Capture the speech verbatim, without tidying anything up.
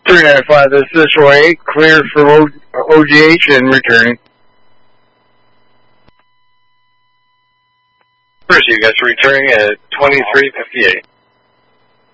three nine five, this is Roy, clear for o OGH and returning. First, you guys are returning at twenty-three fifty-eight.